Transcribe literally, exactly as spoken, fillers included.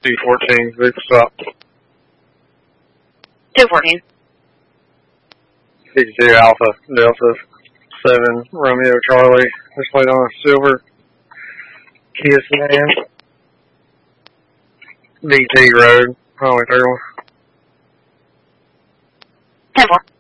D fourteen, Vic stop. two fourteen. fifty-two Alpha, Delta, seven, Romeo Charlie. This late on a silver Kia sedan. D T Road, Highway thirty-one. ten four.